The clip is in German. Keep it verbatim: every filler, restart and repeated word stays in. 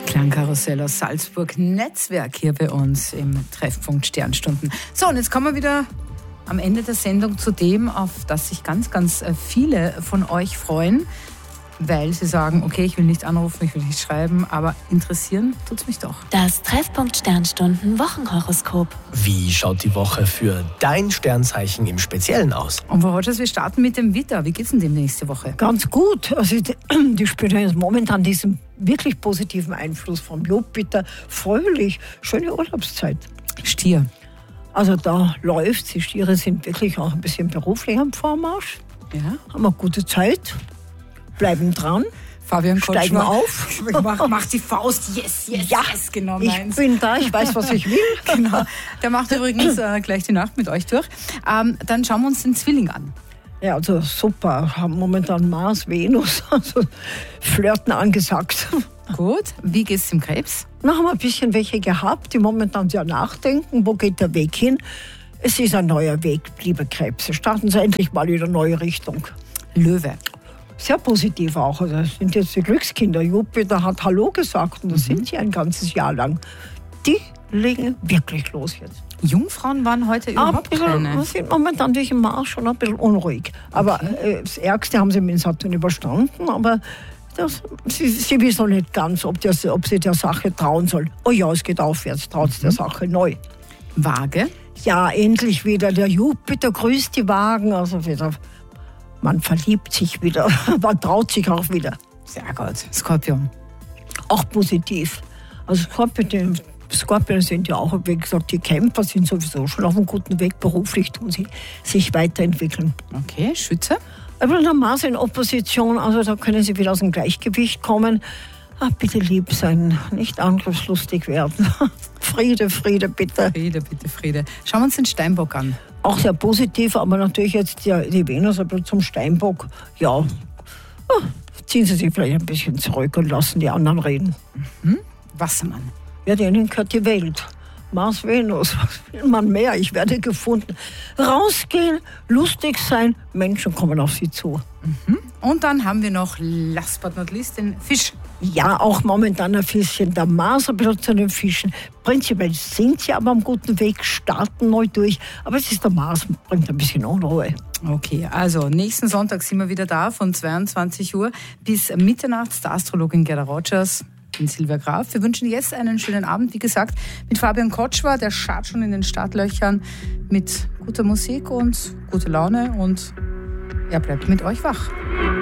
Klangkarussell aus Salzburg, Netzwerk hier bei uns im Treffpunkt Sternstunden. So, und jetzt kommen wir wieder am Ende der Sendung zu dem, auf das sich ganz, ganz viele von euch freuen, weil sie sagen, okay, ich will nicht anrufen, ich will nicht schreiben, aber interessieren tut's mich doch. Das Treffpunkt Sternstunden Wochenhoroskop. Wie schaut die Woche für dein Sternzeichen im Speziellen aus? Und Frau Rogers, wir starten mit dem Widder. Wie geht's denn dem nächste Woche? Ganz gut. Also die, die spüren jetzt momentan diesen wirklich positiven Einfluss vom Jupiter. Fröhlich, schöne Urlaubszeit. Stier. Also da läuft's. Die Stiere sind wirklich auch ein bisschen beruflich am Vormarsch. Ja. Haben eine gute Zeit. Bleiben dran. Fabian Steigen Kotschmer. auf. Mach, mach die Faust. Yes, yes, Ja, yes. Genau ich meins. bin da, ich weiß, was ich will. Genau. Der macht übrigens äh, gleich die Nacht mit euch durch. Ähm, dann schauen wir uns den Zwilling an. Ja, also super. Haben momentan Mars, Venus, also Flirten angesagt. Gut. Wie geht's dem Krebs? Noch haben wir ein bisschen welche gehabt, die momentan sehr nachdenken, wo geht der Weg hin. Es ist ein neuer Weg, liebe Krebse. Starten Sie endlich mal in eine neue Richtung. Löwe. Sehr positiv auch. Also das sind jetzt die Glückskinder. Jupiter hat Hallo gesagt und das Mhm. sind sie ein ganzes Jahr lang. Die legen wirklich los jetzt. Jungfrauen waren heute überhaupt Aber keine. sind momentan durch den Mars schon ein bisschen unruhig. Aber Okay. äh, das Ärgste haben sie mit Saturn überstanden. Aber das, sie, sie wissen noch nicht ganz, ob, das, ob sie der Sache trauen sollen. Oh ja, es geht aufwärts, traut mhm. der Sache neu. Waage. Ja, endlich wieder. Der Jupiter grüßt die Wagen. Also wieder, man verliebt sich wieder. Man traut sich auch wieder. Sehr gut. Skorpion. Auch positiv. Also Skorpion, Skorpion sind ja auch, wie gesagt, die Kämpfer sind sowieso schon auf einem guten Weg. Beruflich tun sie sich weiterentwickeln. Okay. Schütze. Aber der Mars in Opposition, also da können sie wieder aus dem Gleichgewicht kommen. Ah, bitte lieb sein, nicht angriffslustig werden. Friede, Friede, bitte. Friede, bitte Friede. Schauen wir uns den Steinbock an. Auch sehr positiv, aber natürlich jetzt die, die Venus ein bisschen zum Steinbock. Ja, ah, ziehen Sie sich vielleicht ein bisschen zurück und lassen die anderen reden. Mhm. Wassermann. Ja, denen gehört die Welt. Mars, Venus, was will man mehr? Ich werde gefunden. Rausgehen, lustig sein, Menschen kommen auf Sie zu. Mhm. Und dann haben wir noch, last but not least, den Fisch. Ja, auch momentan ein bisschen der Mars ein bisschen zu den Fischen. Prinzipiell sind sie aber am guten Weg, starten neu durch. Aber es ist der Mars, bringt ein bisschen Unruhe. Okay, also nächsten Sonntag sind wir wieder da von zweiundzwanzig Uhr bis Mitternacht. Der Astrologin Gerda Rogers in Silvia Graf. Wir wünschen jetzt einen schönen Abend, wie gesagt, mit Fabian Kotschmer. Der schaut schon in den Startlöchern mit guter Musik und guter Laune und er bleibt mit euch wach.